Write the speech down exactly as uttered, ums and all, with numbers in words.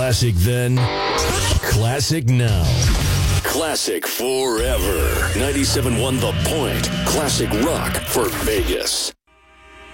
Classic then, classic now. Classic forever. ninety-seven point one The Point. Classic rock for Vegas.